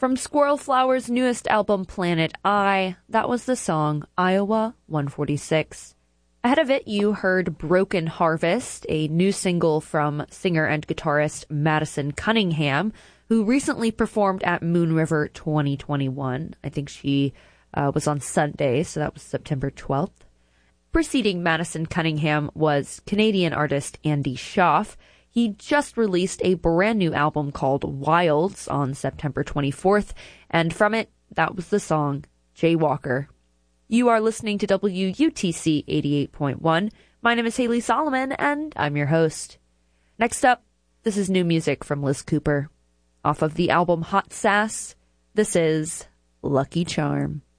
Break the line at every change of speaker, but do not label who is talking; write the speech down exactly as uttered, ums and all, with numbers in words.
From Squirrel Flower's newest album, Planet I, that was the song Iowa one forty-six. Ahead of it, you heard Broken Harvest, a new single from singer and guitarist Madison Cunningham, who recently performed at Moon River twenty twenty-one. I think she uh, was on Sunday, so that was September twelfth. Preceding Madison Cunningham was Canadian artist Andy Schaaf. He just released a brand new album called Wilds on September twenty-fourth, and from it, that was the song Jaywalker. You are listening to W U T C eighty-eight point one. My name is Haley Solomon, and I'm your host. Next up, this is new music from Liz Cooper. Off of the album Hot Sass, this is Lucky Charm.